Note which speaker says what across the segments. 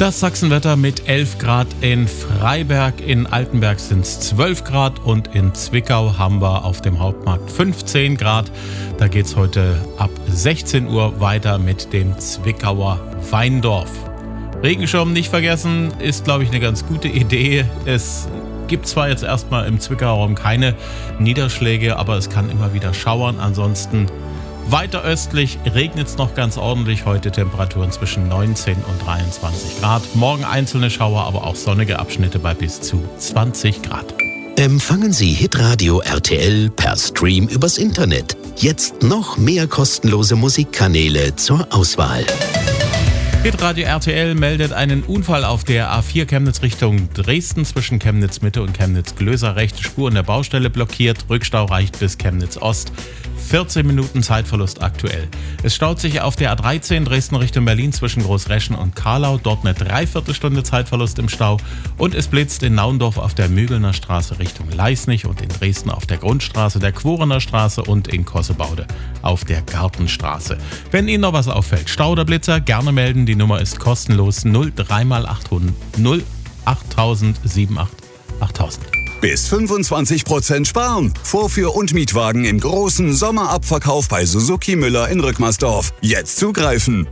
Speaker 1: Das Sachsenwetter mit 11 Grad in Freiberg, in Altenberg sind es 12 Grad und in Zwickau haben wir auf dem Hauptmarkt 15 Grad. Da geht es heute ab 16 Uhr weiter mit dem Zwickauer Weindorf. Regenschirm nicht vergessen, ist glaube ich eine ganz gute Idee. Es gibt zwar jetzt erstmal im Zwickauer Raum keine Niederschläge, aber es kann immer wieder schauern. Ansonsten weiter östlich regnet es noch ganz ordentlich. Heute Temperaturen zwischen 19 und 23 Grad. Morgen einzelne Schauer, aber auch sonnige Abschnitte bei bis zu 20 Grad.
Speaker 2: Empfangen Sie Hitradio RTL per Stream übers Internet. Jetzt noch mehr kostenlose Musikkanäle zur Auswahl.
Speaker 1: Hitradio RTL meldet einen Unfall auf der A4 Chemnitz Richtung Dresden zwischen Chemnitz Mitte und Chemnitz Glöser. Rechte Spur in der Baustelle blockiert. Rückstau reicht bis Chemnitz Ost. 14 Minuten Zeitverlust aktuell. Es staut sich auf der A13 Dresden Richtung Berlin zwischen Großreschen und Karlau. Dort eine Dreiviertelstunde Zeitverlust im Stau. Und es blitzt in Naundorf auf der Mügelner Straße Richtung Leisnig und in Dresden auf der Grundstraße, der Quorener Straße und in Kossebaude auf der Gartenstraße. Wenn Ihnen noch was auffällt, Stau oder Blitzer, gerne melden. Die Nummer ist kostenlos 03x800 08000 78 8000.
Speaker 3: Bis 25% sparen. Vorführ- und Mietwagen im großen Sommerabverkauf bei Suzuki Müller in Rückmersdorf. Jetzt zugreifen.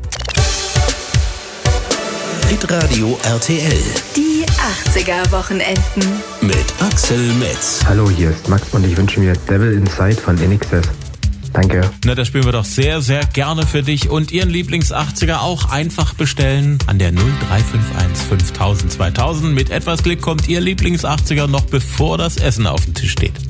Speaker 2: Hitradio RTL
Speaker 4: Die 80er-Wochenenden.
Speaker 2: mit Axel Metz.
Speaker 5: Hallo, hier ist Max und ich wünsche mir Devil Inside von INXS. Danke.
Speaker 1: Na, das spielen wir doch sehr, sehr gerne für dich und Ihren Lieblings-80er auch einfach bestellen an der 0351 5000 2000. Mit etwas Glück kommt Ihr Lieblings-80er noch bevor das Essen auf dem Tisch steht.